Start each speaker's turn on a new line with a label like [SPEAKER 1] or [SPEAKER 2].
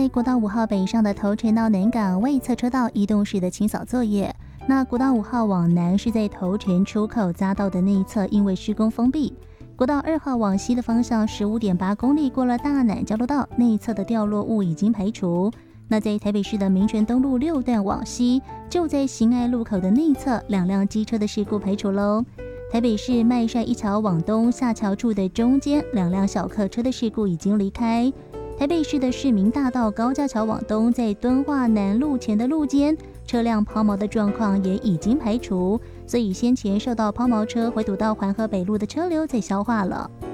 [SPEAKER 1] 国道5号北上的头城到南港外侧车道移动式的清扫作业。那国道5号往南是在头城出口匝道的内侧，因为施工封闭。国道2号往西的方向15.8公里过了大南交流道内侧的掉落物已经排除。那在台北市的民权东路6段往西，就在刑爱路口的内侧，2辆机车的事故排除喽。台北市麦帅一桥往东下桥处的中间，2辆小客车的事故已经离开。台北市的市民大道高架桥往东，在敦化南路前的路肩，车辆抛锚的状况也已经排除，所以先前受到抛锚车回堵到环河北路的车流在消化了。